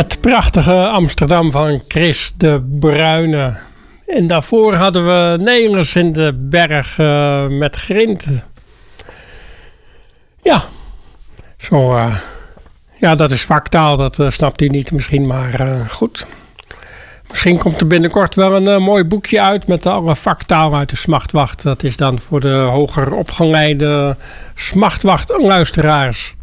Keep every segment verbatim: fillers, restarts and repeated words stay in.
Het prachtige Amsterdam van Chris de Bruyne. En daarvoor hadden we Nelers in de Berg uh, met Grind. Ja, zo. Uh, ja, dat is vaktaal, dat uh, snapt u niet misschien, maar uh, goed. Misschien komt er binnenkort wel een uh, mooi boekje uit met alle vaktaal uit de Smachtwacht. Dat is dan voor de hoger opgeleide Smachtwacht-luisteraars.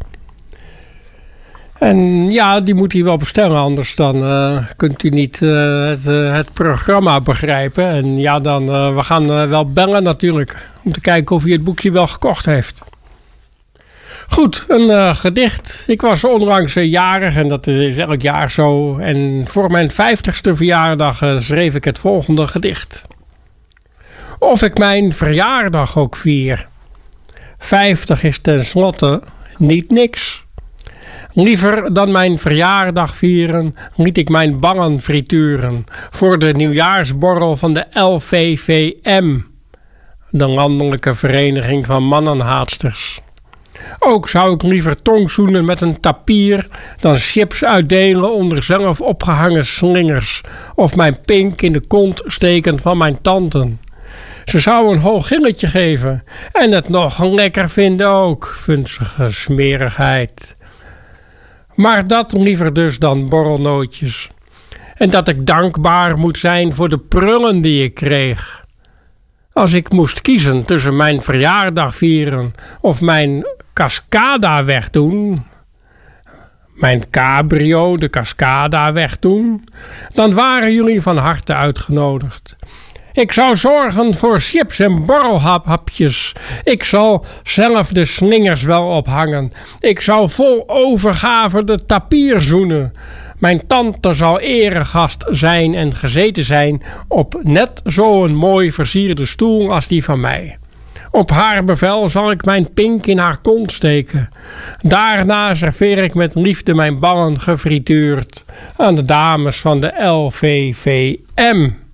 En ja, die moet u wel bestellen, anders dan uh, kunt u niet uh, het, uh, het programma begrijpen. En ja, dan, uh, we gaan uh, wel bellen natuurlijk, om te kijken of u het boekje wel gekocht heeft. Goed, een uh, gedicht. Ik was onlangs uh, jarig en dat is elk jaar zo. En voor mijn vijftigste verjaardag uh, schreef ik het volgende gedicht. Of ik mijn verjaardag ook vier. Vijftig is tenslotte niet niks. Liever dan mijn verjaardag vieren, liet ik mijn bangen frituren voor de nieuwjaarsborrel van de L V V M, de Landelijke Vereniging van Mannenhaatsters. Ook zou ik liever tongzoenen met een tapier dan chips uitdelen onder zelf opgehangen slingers of mijn pink in de kont steken van mijn tanten. Ze zou een hoog gilletje geven en het nog lekker vinden ook, vunzige smerigheid. Maar dat liever dus dan borrelnootjes. En dat ik dankbaar moet zijn voor de prullen die ik kreeg. Als ik moest kiezen tussen mijn verjaardag vieren of mijn Cascada wegdoen, mijn cabrio de Cascada wegdoen, dan waren jullie van harte uitgenodigd. Ik zou zorgen voor chips en borrelhapjes. Ik zal zelf de slingers wel ophangen. Ik zou vol overgave de tapier zoenen. Mijn tante zal eregast zijn en gezeten zijn op net zo'n mooi versierde stoel als die van mij. Op haar bevel zal ik mijn pink in haar kont steken. Daarna serveer ik met liefde mijn ballen gefrituurd aan de dames van de L V V M.